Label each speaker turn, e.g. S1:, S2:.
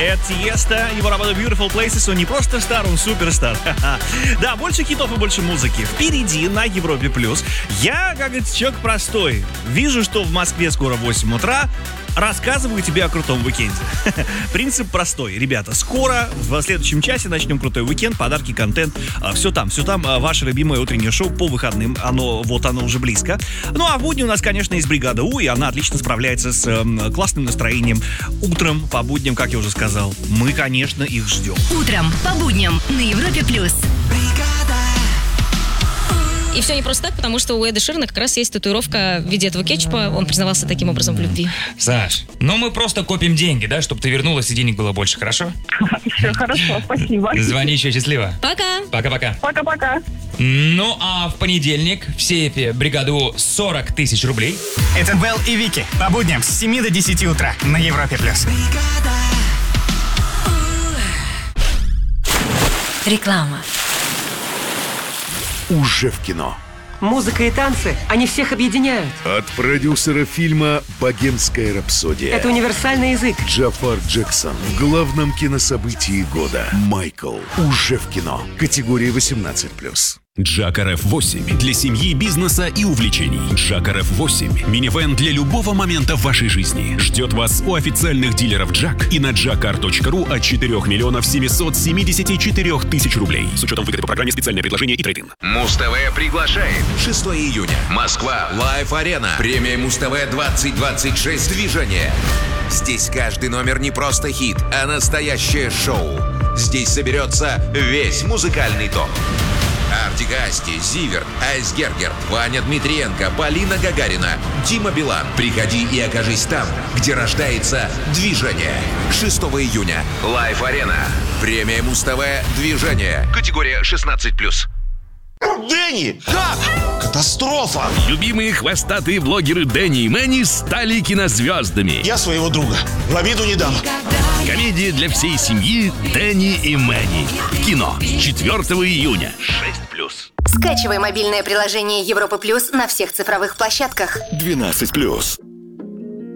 S1: Тиеста, его работа Beautiful Places, он не просто стар, он суперстар. Да, больше хитов и больше музыки. Впереди на Европе Плюс. Я, как говорится, человек простой. Вижу, что в Москве скоро 8 утра. Рассказываю тебе о крутом уикенде. Принцип простой, ребята. Скоро, в следующем часе начнем крутой уикенд, подарки, контент. Все там. Ваше любимое утреннее шоу по выходным. Оно уже близко. Ну, а в будни у нас, конечно, есть бригада У, и она отлично справляется с классным настроением. Утром, по будням, как я уже сказал, мы, конечно, их ждем.
S2: Утром, по будням, на Европе Плюс.
S3: И все не просто так, потому что у Эда Ширана как раз есть татуировка в виде этого кетчупа. Он признавался таким образом в любви.
S4: Саш, мы просто копим деньги, да, чтобы ты вернулась и денег было больше, хорошо?
S5: Все хорошо, спасибо.
S4: Звони еще, счастливо.
S3: Пока.
S4: Пока-пока.
S5: Пока-пока.
S4: Ну, а в понедельник в сейфе бригаду 40 тысяч рублей.
S6: Это Белл и Вики. По будням с 7 до 10 утра на Европе+.
S2: Реклама.
S7: Уже в кино.
S8: Музыка и танцы, они всех объединяют.
S7: От продюсера фильма «Богемская рапсодия».
S8: Это универсальный язык.
S7: Джафар Джексон в главном кинособытии года. Майкл. Уже в кино. Категория 18+.
S9: Джак RF8 для семьи, бизнеса и увлечений. Джак RF8 – минивэн для любого момента в вашей жизни. Ждет вас у официальных дилеров Джак и на jackcar.ru от 4 миллионов 774 тысяч рублей. С учетом выгоды по программе «Специальное предложение» и трейд-ин.
S10: Муз-ТВ приглашает. 6 июня. Москва. Лайв-арена. Премия Муз-ТВ 2026. Движение. Здесь каждый номер не просто хит, а настоящее шоу. Здесь соберется весь музыкальный топ. Артик Асти, Зиверт, Айсгергер, Ваня Дмитриенко, Полина Гагарина, Дима Билан. Приходи и окажись там, где рождается движение. 6 июня. Лайв-арена. Премия Муз-ТВ «Движение». Категория 16+.
S11: Дэнни, как? Катастрофа!
S12: Любимые хвостатые блогеры Дэнни и Мэнни стали кинозвездами.
S11: Я своего друга в обиду не дам.
S12: Комедия для всей семьи «Дэнни и Мэнни». В кино 4 июня. 6+.
S2: Скачивай мобильное приложение Европа Плюс на всех цифровых площадках.
S7: 12+.